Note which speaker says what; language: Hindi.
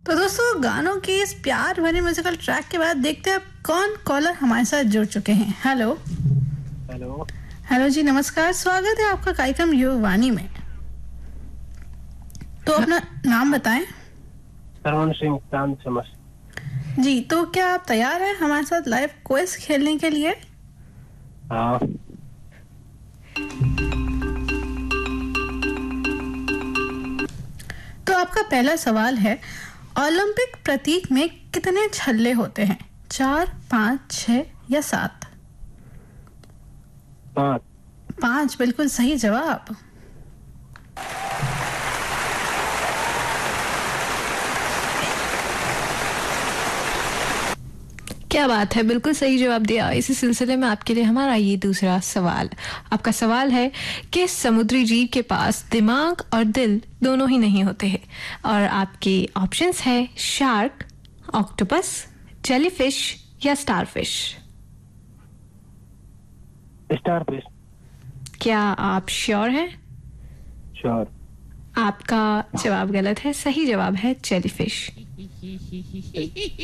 Speaker 1: तो दोस्तों, गानों की इस प्यार भरे म्यूजिकल ट्रैक के बाद देखते हैं अब कौन कॉलर हमारे साथ जुड़ चुके हैं। हेलो।
Speaker 2: हेलो।
Speaker 1: हेलो जी, नमस्कार। स्वागत है आपका कार्यक्रम युवानी में। तो अपना नाम बताएं।
Speaker 2: सरवण सिंह चांद समस।
Speaker 1: जी, तो क्या आप तैयार हैं हमारे साथ लाइव क्विज खेलने के लिए?
Speaker 2: हाँ।
Speaker 1: तो आपका पहला सवाल है, ओलंपिक प्रतीक में कितने छल्ले होते हैं? 4, 5, 6 या 7?
Speaker 2: 5।
Speaker 1: 5 बिल्कुल सही जवाब।
Speaker 3: क्या बात है, बिल्कुल सही जवाब दिया। इसी सिलसिले में आपके लिए हमारा ये दूसरा सवाल। आपका सवाल है कि समुद्री जीव के पास दिमाग और दिल दोनों ही नहीं होते हैं, और आपके ऑप्शंस है शार्क, ऑक्टोपस, जेलीफिश या स्टारफिश।
Speaker 2: स्टारफिश।
Speaker 3: क्या आप श्योर हैं?
Speaker 2: श्योर।
Speaker 3: आपका जवाब गलत है, सही जवाब है जेलीफिश।